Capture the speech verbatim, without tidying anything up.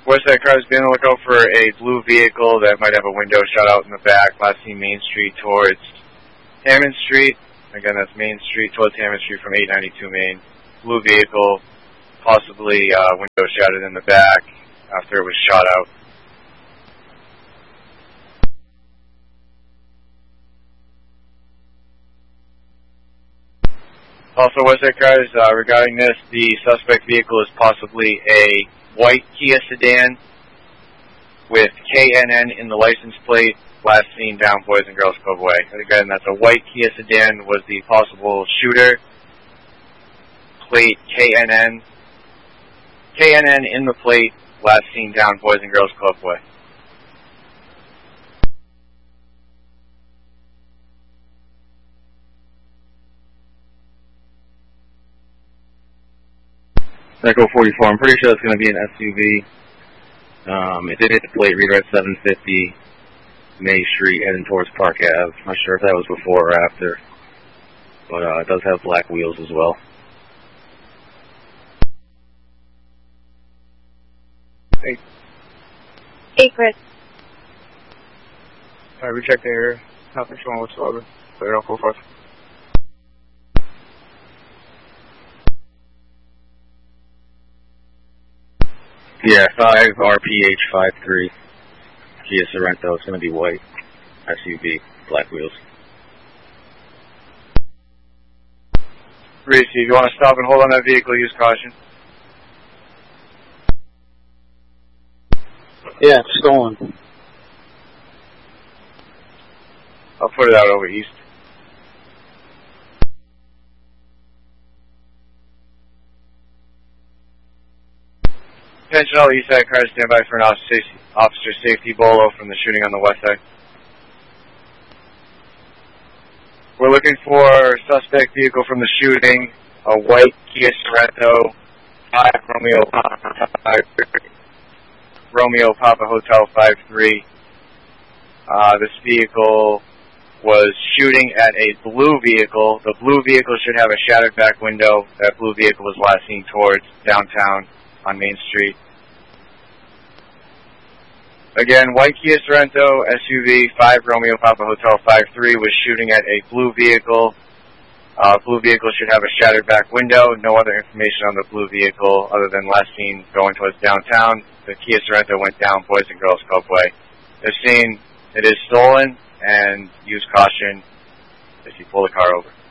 Westside car is being on the lookout for a blue vehicle that might have a window shot out in the back. Last seen Main Street towards Hammond Street. Again, that's Main Street towards Hammond Street from eight ninety-two Main. Blue vehicle, possibly uh, window shattered in the back after it was shot out. Also, Westside cars, uh, regarding this, the suspect vehicle is possibly a white Kia sedan with K N N in the license plate, last seen down Boys and Girls Club Way. Again, that's a white Kia sedan, was the possible shooter. Plate K N N. K N N in the plate, last seen down Boys and Girls Club Way. Echo forty-four, I'm pretty sure it's going to be an S U V. Um, it did hit the plate reader at seven fifty May Street heading towards Park Ave. I'm not sure if that was before or after, but uh, it does have black wheels as well. Hey. Hey, Chris. Alright, recheck the area. Nothing showing whatsoever. Clear out, go forth. Yeah, five R P H five three Kia Sorento. It's going to be white S U V, black wheels. Reese, if you want to stop and hold on that vehicle, use caution. Yeah, it's stolen. I'll put it out over east. Attention all east side cars, stand by for an officer, officer safety bolo from the shooting on the west side. We're looking for suspect vehicle from the shooting, a white Kia Sorento, five Romeo Papa five three. Romeo Papa Hotel five three. Uh, this vehicle was shooting at a blue vehicle. The blue vehicle should have a shattered back window. That blue vehicle was last seen towards downtown on Main Street. Again, white Kia Sorento, S U V, five Romeo Papa Hotel five three was shooting at a blue vehicle. Uh, blue vehicle should have a shattered back window. No other information on the blue vehicle other than last seen going towards downtown. The Kia Sorento went down Boys and Girls Club Way. They're saying it is stolen and use caution if you pull the car over.